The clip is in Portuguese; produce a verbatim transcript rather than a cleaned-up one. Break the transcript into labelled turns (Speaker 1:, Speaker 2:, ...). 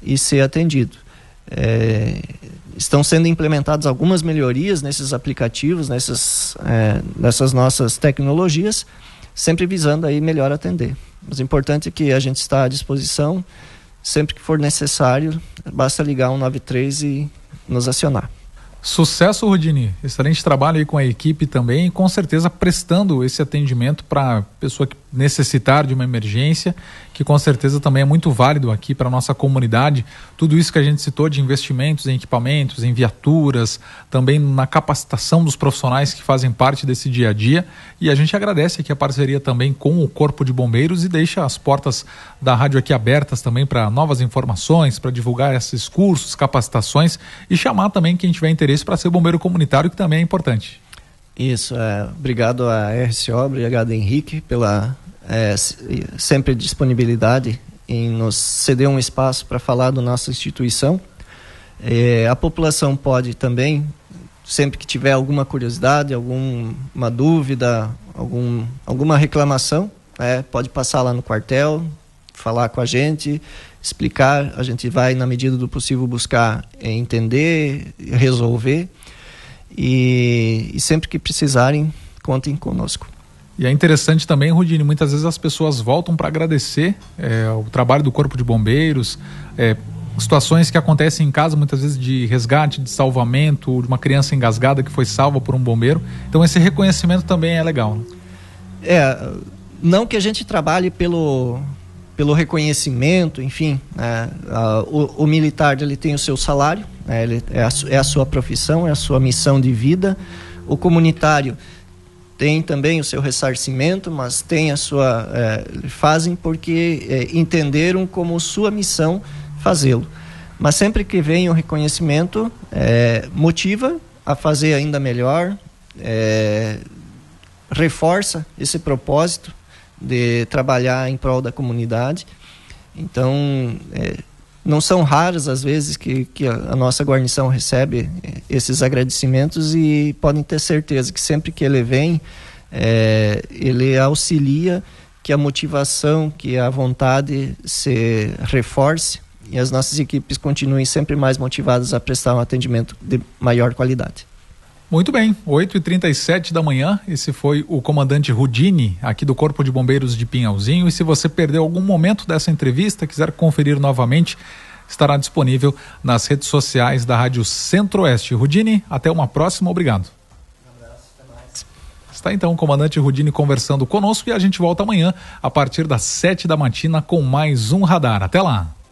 Speaker 1: e ser atendido. É, estão sendo implementadas algumas melhorias nesses aplicativos, nessas, é, nessas nossas tecnologias, sempre visando aí melhor atender. Mas o importante é que a gente está à disposição, sempre que for necessário, basta ligar um nove três e nos acionar.
Speaker 2: Sucesso, Rudini. Excelente trabalho aí com a equipe também, e com certeza prestando esse atendimento para a pessoa que necessitar de uma emergência, que com certeza também é muito válido aqui para a nossa comunidade. Tudo isso que a gente citou de investimentos em equipamentos, em viaturas, também na capacitação dos profissionais que fazem parte desse dia a dia. E a gente agradece aqui a parceria também com o Corpo de Bombeiros e deixa as portas da rádio aqui abertas também para novas informações, para divulgar esses cursos, capacitações e chamar também quem tiver interesse para ser bombeiro comunitário, que também é importante.
Speaker 1: Isso, é, obrigado a R C O, obrigado Henrique pela é, sempre disponibilidade em nos ceder um espaço para falar da nossa instituição. É, a população pode também, sempre que tiver alguma curiosidade, alguma dúvida, algum, alguma reclamação, é, pode passar lá no quartel, falar com a gente, explicar, a gente vai na medida do possível buscar é, entender, resolver e, e sempre que precisarem, contem conosco.
Speaker 2: E é interessante também, Rudini, muitas vezes as pessoas voltam para agradecer é, o trabalho do Corpo de Bombeiros, é, situações que acontecem em casa, muitas vezes de resgate, de salvamento, de uma criança engasgada que foi salva por um bombeiro. Então esse reconhecimento também é legal, né? É,
Speaker 1: não que a gente trabalhe pelo, pelo reconhecimento, enfim, né? a, o, o militar ele tem o seu salário, né? ele, é, a, é a sua profissão, é a sua missão de vida. O comunitário tem também o seu ressarcimento, mas tem a sua é, fazem porque é, entenderam como sua missão fazê-lo. Mas sempre que vem o reconhecimento, é, motiva a fazer ainda melhor, é, reforça esse propósito de trabalhar em prol da comunidade. Então, é, não são raras as vezes que, que a, a nossa guarnição recebe esses agradecimentos e podem ter certeza que sempre que ele vem, é, ele auxilia que a motivação, que a vontade se reforce e as nossas equipes continuem sempre mais motivadas a prestar um atendimento de maior qualidade.
Speaker 2: Muito bem, oito e trinta e sete da manhã, esse foi o comandante Rudini, aqui do Corpo de Bombeiros de Pinhalzinho, e se você perdeu algum momento dessa entrevista, quiser conferir novamente, estará disponível nas redes sociais da Rádio Centro-Oeste. Rudini, até uma próxima, obrigado.
Speaker 1: Um abraço, até mais.
Speaker 2: Está então o comandante Rudini conversando conosco e a gente volta amanhã, a partir das sete da matina, com mais um Radar. Até lá!